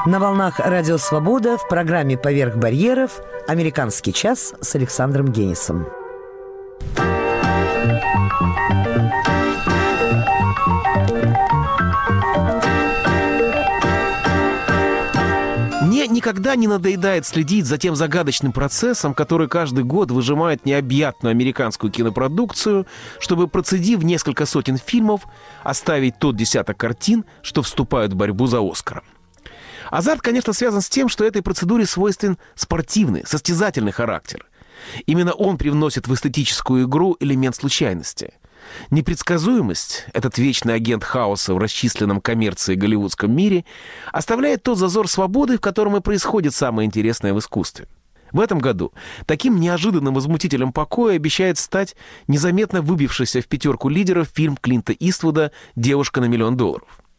На волнах «Радио Свобода» в программе «Поверх барьеров» «Американский час» с Александром Генисом. Мне никогда не надоедает следить за тем загадочным процессом, который каждый год выжимает необъятную американскую кинопродукцию, чтобы, процедив несколько сотен фильмов, оставить тот десяток картин, что вступают в борьбу за «Оскаром». Азарт, конечно, связан с тем, что этой процедуре свойствен спортивный, состязательный характер. Именно он привносит в эстетическую игру элемент случайности. Непредсказуемость, этот вечный агент хаоса в расчисленном коммерцией голливудском мире, оставляет тот зазор свободы, в котором и происходит самое интересное в искусстве. В этом году таким неожиданным возмутителем покоя обещает стать незаметно выбившийся в пятерку лидеров фильм Клинта Иствуда «Девушка на $1 000 000».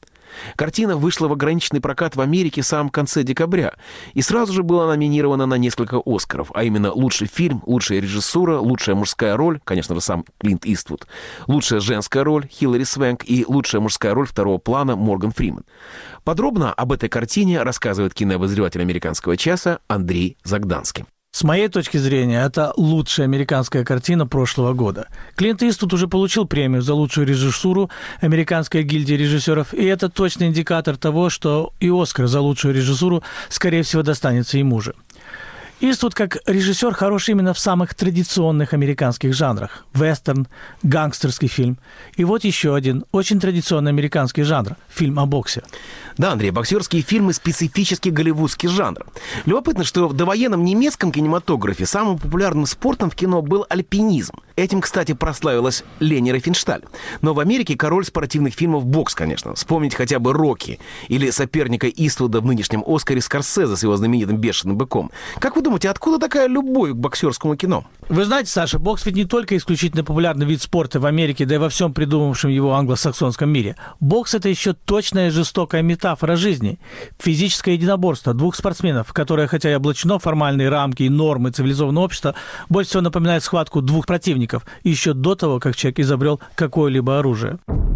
Картина вышла в ограниченный прокат в Америке в самом конце декабря и сразу же была номинирована на несколько «Оскаров», а именно лучший фильм, лучшая режиссура, лучшая мужская роль, конечно же, сам Клинт Иствуд, лучшая женская роль Хилари Свенк и лучшая мужская роль второго плана Морган Фриман. Подробно об этой картине рассказывает кинообозреватель «Американского часа» Андрей Загданский. С моей точки зрения, это лучшая американская картина прошлого года. Клинт Иствуд уже получил премию за лучшую режиссуру Американской гильдии режиссеров, и это точный индикатор того, что и «Оскар» за лучшую режиссуру, скорее всего, достанется ему же. Иствуд как режиссер хорош именно в самых традиционных американских жанрах. Вестерн, гангстерский фильм. И вот еще один очень традиционный американский жанр – фильм о боксе. Да, Андрей, боксерские фильмы – специфический голливудский жанр. Любопытно, что в довоенном немецком кинематографе самым популярным спортом в кино был альпинизм. Этим, кстати, прославилась Лени Рифеншталь. Но в Америке король спортивных фильмов – бокс, конечно. Вспомнить хотя бы «Рокки» или соперника Иствуда в нынешнем «Оскаре» Скорсезе с его знаменитым «Бешеным быком». Как вы думаете, откуда такая любовь к боксерскому кино? Вы знаете, Саша, бокс ведь не только исключительно популярный вид спорта в Америке, да и во всем придумавшем его англосаксонском мире. Бокс – это еще точная жестокая метафора жизни. Физическое единоборство двух спортсменов, которое, хотя и облачено в формальные рамки и нормы цивилизованного общества, больше всего напоминает схватку двух противников, еще до того, как человек изобрел какое-либо оружие.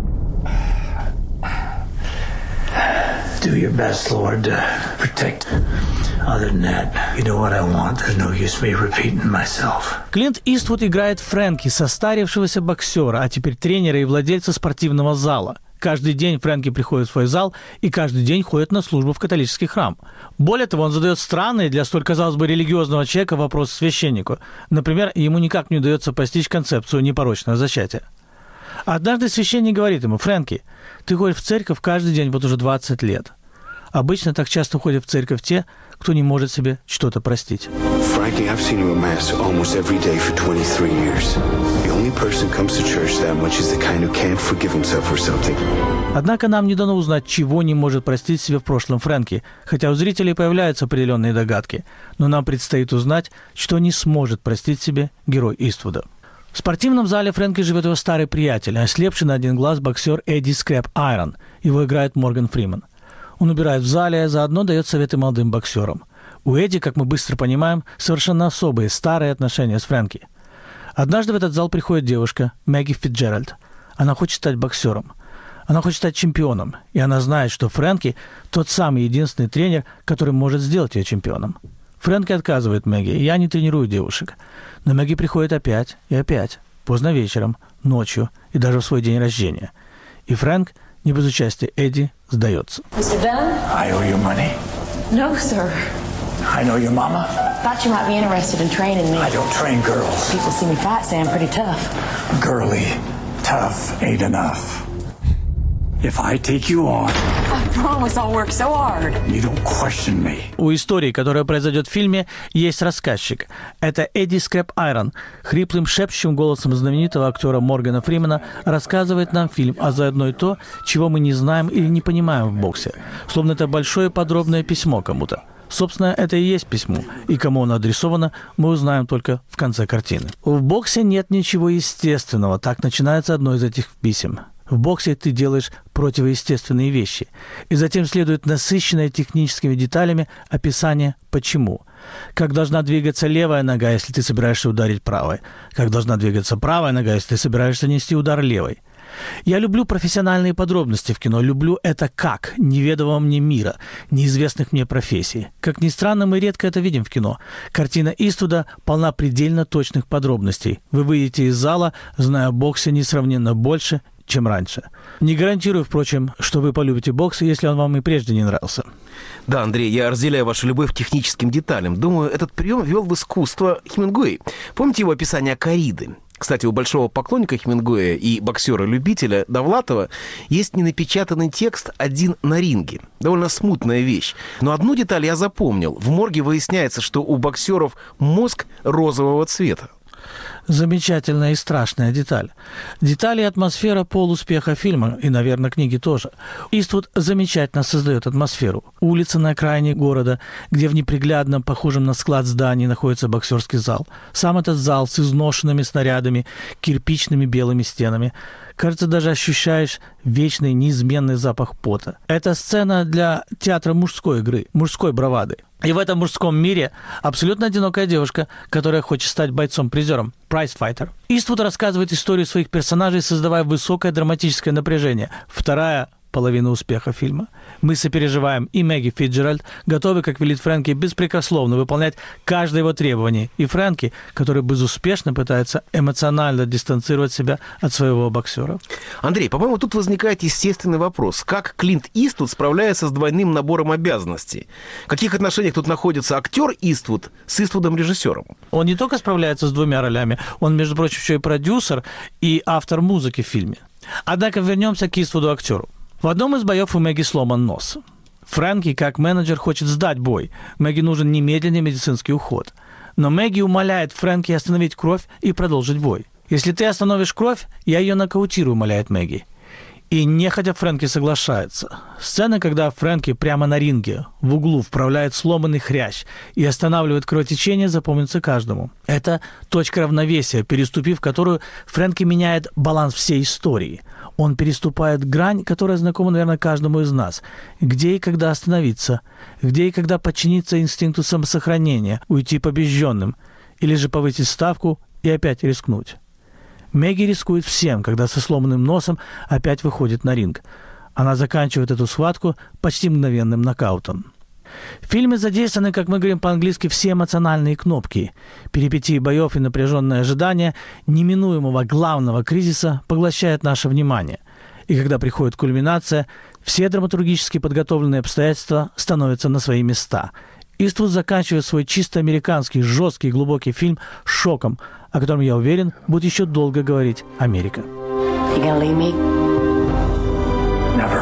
Do your best, Lord, to protect. Other than that, you know what I want. There's no use me repeating myself. Клинт Иствуд играет Фрэнки, состарившегося боксера, а теперь тренера и владельца спортивного зала. Каждый день Фрэнки приходит в свой зал и каждый день ходит на службу в католический храм. Более того, он задает странные для столь, казалось бы, религиозного человека вопросы священнику. Например, ему никак не удается постичь концепцию непорочного зачатия. Однажды священник говорит ему: «Фрэнки, ты ходишь в церковь каждый день вот уже 20 лет. Обычно так часто ходят в церковь те, кто не может себе что-то простить». Frankie, I've seen you at Mass almost every day for 23 years. The only person who comes to church that much is the kind who can't forgive himself for something. Однако нам не дано узнать, чего не может простить себе в прошлом Фрэнки, хотя у зрителей появляются определенные догадки. Но нам предстоит узнать, что не сможет простить себе герой Иствуда. В спортивном зале Фрэнки живет его старый приятель, ослепший на один глаз боксер Эдди Скрэп Айрон. Его играет Морган Фриман. Он убирает в зале, а заодно дает советы молодым боксерам. У Эдди, как мы быстро понимаем, совершенно особые старые отношения с Фрэнки. Однажды в этот зал приходит девушка Мэгги Фитджеральд. Она хочет стать боксером. Она хочет стать чемпионом. И она знает, что Фрэнки – тот самый единственный тренер, который может сделать ее чемпионом. Фрэнки отказывает Мэгги: «Я не тренирую девушек». Но Мэгги приходит опять и опять, поздно вечером, ночью и даже в свой день рождения. И Фрэнк, не без участия Эдди, сдается. Mr. Dunn? I owe you money. No, sir. I know your mama. Thought you might be interested in training me. I don't train girls. People see me fight, say I'm pretty tough. Girly, tough ain't enough. If I take you on, I promise I'll work so hard. You don't question me. У истории, которая произойдет в фильме, есть рассказчик. Это Эдди Скрэп Айрон. Хриплым, шепчущим голосом знаменитого актера Моргана Фримана рассказывает нам фильм, а заодно и то, чего мы не знаем или не понимаем в боксе. Словно это большое подробное письмо кому-то. Собственно, это и есть письмо, и кому оно адресовано, мы узнаем только в конце картины. В боксе нет ничего естественного, так начинается одно из этих писем. В боксе ты делаешь противоестественные вещи. И затем следует насыщенное техническими деталями описание «почему». Как должна двигаться левая нога, если ты собираешься ударить правой. Как должна двигаться правая нога, если ты собираешься нести удар левой. Я люблю профессиональные подробности в кино, люблю это как неведомого мне мира, неизвестных мне профессий. Как ни странно, мы редко это видим в кино. Картина Иствуда полна предельно точных подробностей. Вы выйдете из зала, зная о боксе несравненно больше, чем раньше. Не гарантирую, впрочем, что вы полюбите бокс, если он вам и прежде не нравился. Да, Андрей, я разделяю вашу любовь к техническим деталям. Думаю, этот прием ввел в искусство Хемингуэй. Помните его описание кориды? Кстати, у большого поклонника Хемингуэя и боксера-любителя Довлатова есть ненапечатанный текст «Один на ринге». Довольно смутная вещь. Но одну деталь я запомнил. В морге выясняется, что у боксеров мозг розового цвета. Замечательная и страшная деталь. Детали и атмосфера полуспеха фильма, и, наверное, книги тоже. Иствуд замечательно создает атмосферу. Улица на окраине города, где в неприглядном, похожем на склад здании, находится боксерский зал. Сам этот зал с изношенными снарядами, кирпичными белыми стенами. Кажется, даже ощущаешь вечный неизменный запах пота. Это сцена для театра мужской игры, мужской бравады. И в этом мужском мире абсолютно одинокая девушка, которая хочет стать бойцом-призером, прайз-файтер. Иствуд рассказывает историю своих персонажей, создавая высокое драматическое напряжение. Вторая половина успеха фильма. Мы сопереживаем и Мэгги Фицджеральд, готовы, как велит Фрэнки, беспрекословно выполнять каждое его требование. И Фрэнки, который безуспешно пытается эмоционально дистанцировать себя от своего боксера. Андрей, по-моему, тут возникает естественный вопрос. Как Клинт Иствуд справляется с двойным набором обязанностей? В каких отношениях тут находится актер Иствуд с Иствудом-режиссером? Он не только справляется с двумя ролями, он, между прочим, еще и продюсер и автор музыки в фильме. Однако вернемся к Иствуду-актеру. В одном из боев у Мэгги сломан нос. Фрэнки, как менеджер, хочет сдать бой. Мэгги нужен немедленный медицинский уход. Но Мэгги умоляет Фрэнки остановить кровь и продолжить бой. «Если ты остановишь кровь, я ее нокаутирую», — умоляет Мэгги. И нехотя Фрэнки соглашается. Сцена, когда Фрэнки прямо на ринге, в углу, вправляет сломанный хрящ и останавливает кровотечение, запомнится каждому. Это точка равновесия, переступив которую Фрэнки меняет баланс всей истории. Он переступает грань, которая знакома, наверное, каждому из нас. Где и когда остановиться, где и когда подчиниться инстинкту самосохранения, уйти побежденным, или же повысить ставку и опять рискнуть. Мэгги рискует всем, когда со сломанным носом опять выходит на ринг. Она заканчивает эту схватку почти мгновенным нокаутом. В фильме задействованы, как мы говорим по-английски, все эмоциональные кнопки. Перипетии боев и напряженное ожидание неминуемого главного кризиса поглощает наше внимание. И когда приходит кульминация, все драматургически подготовленные обстоятельства становятся на свои места. Иствуд заканчивает свой чисто американский, жесткий и глубокий фильм шоком, о котором, я уверен, будет еще долго говорить Америка. You gonna leave me? Never.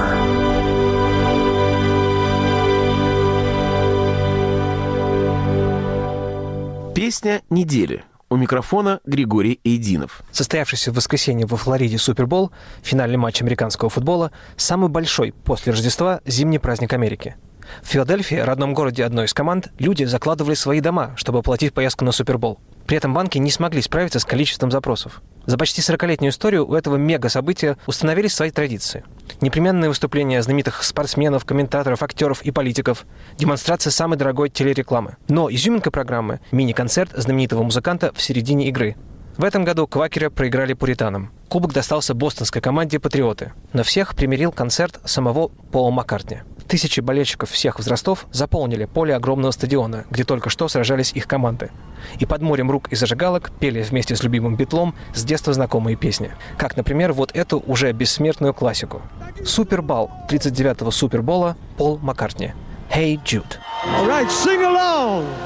Песня недели. У микрофона Григорий Эйдинов. Состоявшийся в воскресенье во Флориде Супербол, финальный матч американского футбола, самый большой после Рождества зимний праздник Америки. В Филадельфии, родном городе одной из команд, люди закладывали свои дома, чтобы оплатить поездку на Супербол. При этом банки не смогли справиться с количеством запросов. За почти 40-летнюю историю у этого мега-события установились свои традиции. Непременные выступления знаменитых спортсменов, комментаторов, актеров и политиков, демонстрация самой дорогой телерекламы. Но изюминка программы – мини-концерт знаменитого музыканта в середине игры. В этом году квакеры проиграли пуританам. Кубок достался бостонской команде «Патриоты». Но всех примирил концерт самого Пола Маккартни. Тысячи болельщиков всех возрастов заполнили поле огромного стадиона, где только что сражались их команды. И под морем рук и зажигалок пели вместе с любимым Битлом с детства знакомые песни. Как, например, вот эту уже бессмертную классику. Супербол 39-го Супербола Пол Маккартни. «Hey Jude». All right, sing along.